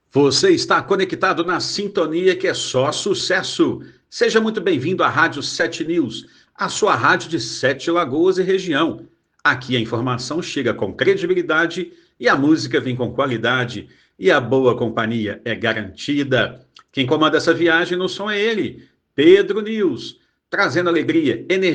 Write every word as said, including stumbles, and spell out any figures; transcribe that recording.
Você está conectado na sintonia que é só sucesso. Seja muito bem-vindo à Rádio Sete News, a sua rádio de Sete Lagoas e região. Aqui a informação chega com credibilidade e a música vem com qualidade e a boa companhia é garantida. Quem comanda essa viagem no som é ele, Pedro News, trazendo alegria, energia